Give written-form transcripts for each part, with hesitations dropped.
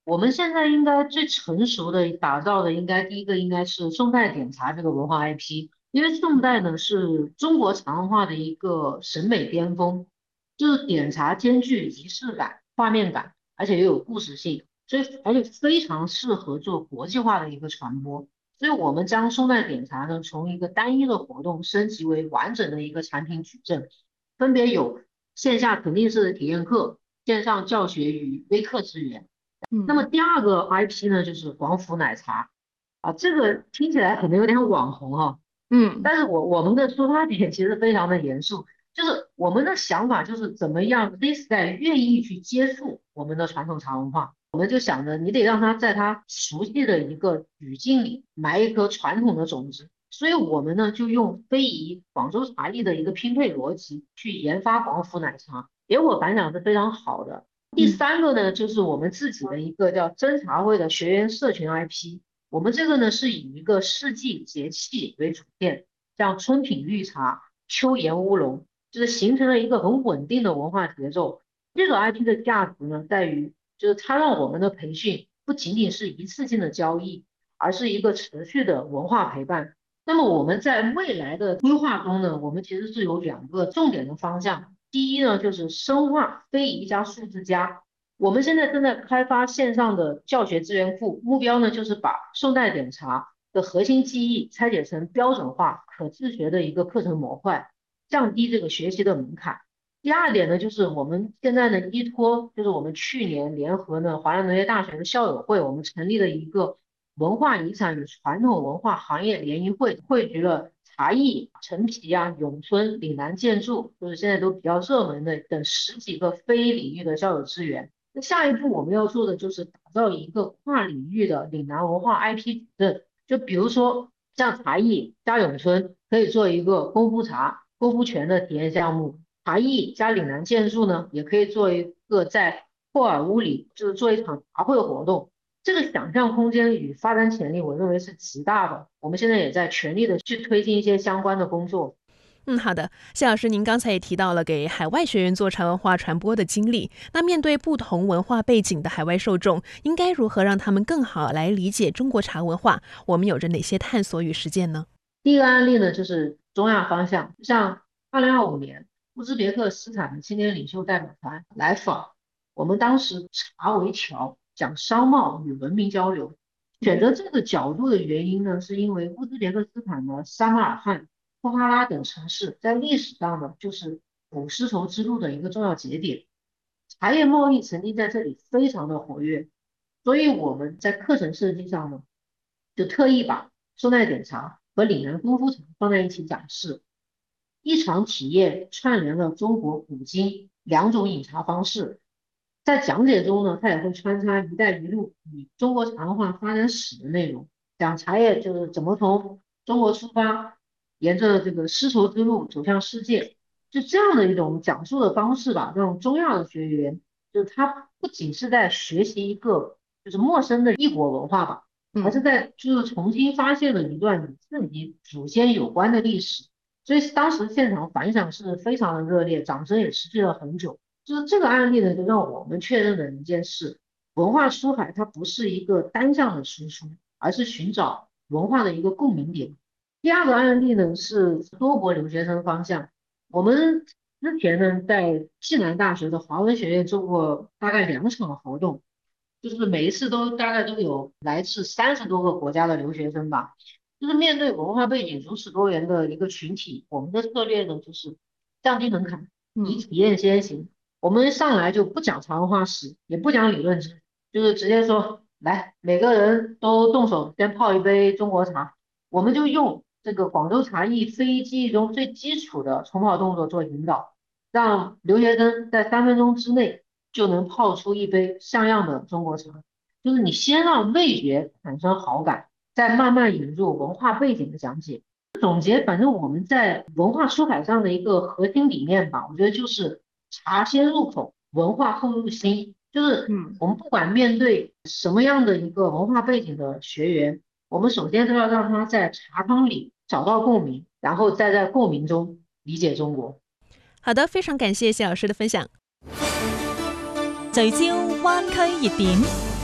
我们现在应该最成熟的打造的，应该第一个应该是宋代点茶这个文化 IP，因为宋代呢是中国茶文化的一个审美巅峰，就是点茶兼具仪式感、画面感，而且又有故事性，所以而且非常适合做国际化的一个传播。所以我们将宋代点茶呢从一个单一的活动升级为完整的一个产品矩阵，分别有线下沉浸式的体验课、线上教学与微课资源。那么嗯第二个 IP 呢，就是广府奶茶啊，这个听起来可能有点网红哈， 嗯但是我们的出发点其实非常的严肃，就是我们的想法就是怎么样 Z 时代愿意去接触我们的传统茶文化，我们就想着你得让他在他熟悉的一个语境里埋一颗传统的种子，所以我们呢就用非遗广州茶艺的一个拼配逻辑去研发广府奶茶，结果反响是非常好的。第嗯三个呢，就是我们自己的一个叫真茶会的学员社群 IP。我们这个呢是以一个四季节气为主线，像春品绿茶、秋研乌龙，就是形成了一个很稳定的文化节奏。这个 IP 的价值呢，在于就是它让我们的培训不仅仅是一次性的交易，而是一个持续的文化陪伴。那么我们在未来的规划中呢，我们其实是有两个重点的方向。第一呢，就是深化非遗加数字加。我们现在正在开发线上的教学资源库，目标呢就是把宋代点茶的核心技艺拆解成标准化、可自学的一个课程模块，降低这个学习的门槛。第二点呢，就是我们现在呢依托，就是我们去年联合呢华南农业大学的校友会，我们成立了一个文化遗产与传统文化行业联谊会，汇聚了茶艺、陈皮啊、咏春、岭南建筑，就是现在都比较热门的等十几个非领域的校友资源。那下一步我们要做的就是打造一个跨领域的岭南文化 IP 矩阵，就比如说像茶艺加咏春，可以做一个功夫茶、功夫拳的体验项目；茶艺加岭南建筑呢，也可以做一个在霍尔乌里就是做一场茶会活动。这个想象空间与发展潜力，我认为是极大的。我们现在也在全力的去推进一些相关的工作。 好的，谢老师，您刚才也提到了给海外学员做茶文化传播的经历。那面对不同文化背景的海外受众，应该如何让他们更好来理解中国茶文化？我们有着哪些探索与实践呢？ 第一个案例呢，就是中亚方向，像2025年乌兹别克斯坦的青年领袖代表团来访，我们当时茶为桥，讲商贸与文明交流。选择这个角度的原因呢，是因为乌兹别克斯坦的撒马尔罕、布哈拉等城市在历史上呢，就是古丝绸之路的一个重要节点，茶叶贸易曾经在这里非常的活跃，所以我们在课程设计上呢，就特意把宋代点茶和岭南功夫茶放在一起展示，一场体验串联了中国古今两种饮茶方式。在讲解中呢，它也会穿插“一带一路”与中国茶文化发展史的内容，讲茶叶就是怎么从中国出发，沿着这个丝绸之路走向世界，就这样的一种讲述的方式吧，让中亚的学员，就是他不仅是在学习一个就是陌生的异国文化吧，而是嗯。 在就是重新发现了一段与自己祖先有关的历史。所以当时现场反响是非常的热烈，掌声也持续了很久。就是这个案例呢，就让我们确认了一件事：文化出海它不是一个单向的输出，而是寻找文化的一个共鸣点。第二个案例呢是多国留学生方向，我们之前呢在暨南大学的华文学院做过大概2场活动，就是每一次都大概都有来自30多个国家的留学生吧。就是面对文化背景如此多元的一个群体，我们的策略呢就是降低门槛，以嗯。 体验先行。我们上来就不讲茶文化史，也不讲理论知识，就是直接说，来，每个人都动手先泡一杯中国茶，我们就用这个广州茶艺非遗技艺中最基础的冲泡动作做引导，让留学生在3分钟之内就能泡出一杯像样的中国茶。就是你先让味觉产生好感，再慢慢引入文化背景的讲解。总结，反正我们在文化书海上的一个核心理念吧，我觉得就是茶先入口，文化后入心。就是嗯。 我们不管面对什么样的一个文化背景的学员，我们首先都要让他在茶汤里找到共鳴，然后再在共鸣中理解中国。 好的，非常感謝謝老師的分享。聚焦灣區熱點。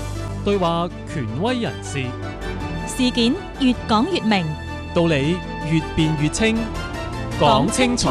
對話權威人士， 事件越講越明， 道理越辯越清，講清楚。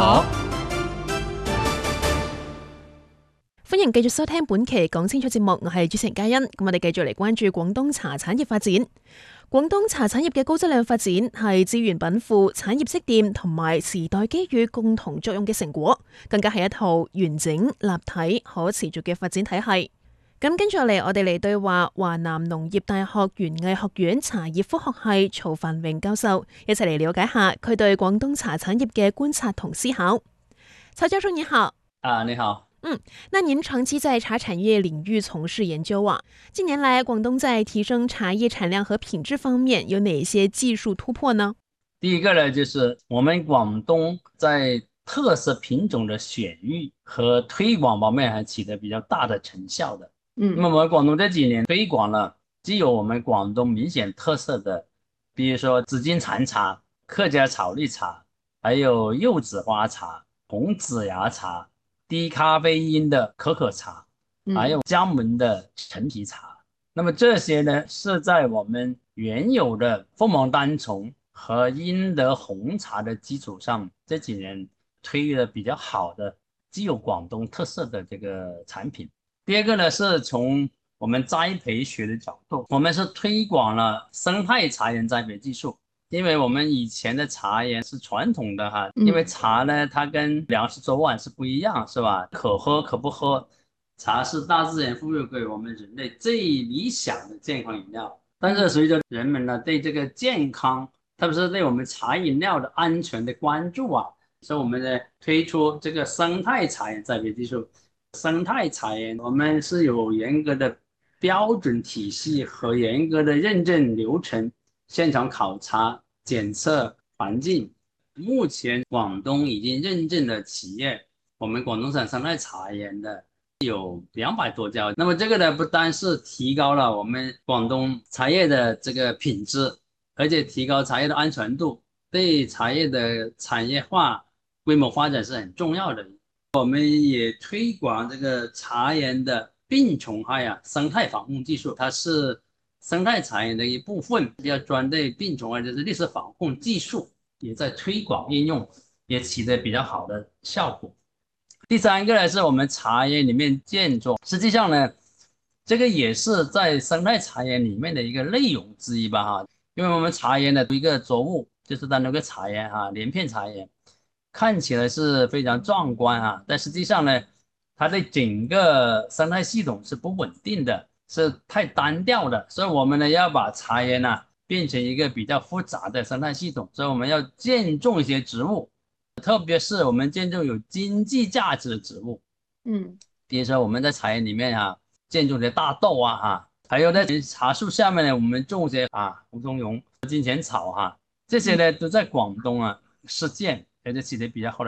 歡迎繼續收聽本期講清楚節目，我係主持人嘉欣。咁我哋繼續嚟關注廣東茶產業發展。廣東茶產業嘅高質量發展係資源稟賦、產業積澱同埋時代機遇共同作用嘅成果，更加係一套完整、立體、可持續嘅發展體系。咁跟住嚟，我哋嚟對話華南農業大學園藝學院茶葉科學系曹繁榮教授，一齊嚟了解下佢對廣東茶產業嘅觀察同思考。曹教授你好。 你好。 那您長期在茶產業領域從事研究啊，近年來廣東在提升茶葉產量和品質方面有哪些技術突破呢？ 第一個呢，就是我們廣東在特色品種的選育和推廣方面還取得比較大的成效的。那麼我們廣東這幾年推廣了既有我們廣東明顯特色的，比如說紫金禪茶、客家草綠茶，還有柚子花茶、紅子芽茶、低咖啡因的可可茶，還有江門的陳皮茶。那麼這些呢，是在我們原有的鳳凰單叢和英德紅茶的基礎上，這幾年推的比較好的既有廣東特色的這個產品。第二個呢，是從我們栽培學的角度，我們是推廣了生態茶園栽培技術。因為我們以前的茶園是傳統的哈，因為茶呢，它跟糧食早晚是不一樣，是吧？可喝可不喝，茶是大自然賦予給我們人類最理想的健康飲料。但是隨着人們呢對這個健康，特別是對我們茶飲料的安全的關注啊，所以我們呢推出這個生態茶園栽培技術。生態茶園我們是有嚴格的標準體系和嚴格的認證流程。現場考察、檢測環境，目前廣東已經認證的企業，我們廣東省生態茶園的有200多家。那麼這個呢，不單是提高了我們廣東茶葉的這個品質，而且提高茶葉的安全度，對茶葉的產業化、規模發展是很重要的。我們也推廣這個茶園的病蟲害生態防控技術，它是生態茶園的一部分，比較專對病蟲害就是歷史防控技術也在推廣應用，也取得比較好的效果。第三個呢，是我們茶園裡面建築，實際上呢，這個也是在生態茶園裡面的一個內容之一吧哈。因為我們茶園的一個作物就是單獨個茶園哈，連片茶園，看起來是非常壯觀哈，但實際上呢，它的整個生態系統是不穩定的。是太單調的，所以我們呢要把茶園變成一個比較複雜的生態系統，所以我們要建種一些植物，特別是我們建種有經濟價值的植物，比如說我們在茶園裡面建種些大豆還有在茶樹下面呢，我們種些胡松茸、金錢草這些呢都在廣東實踐，而且取得比較好的